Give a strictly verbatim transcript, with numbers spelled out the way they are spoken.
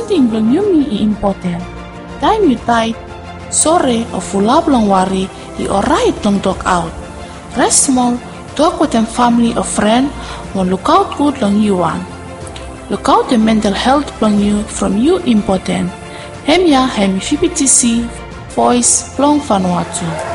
something belum yumi i important. Time you tight, sore or fula belum wari, i alright don't talk out. Rest small, talk with them family or friend, or look out good long you want. Look out the mental health belong you from you important. Hem ya hem F P T C voice long Vanuatu.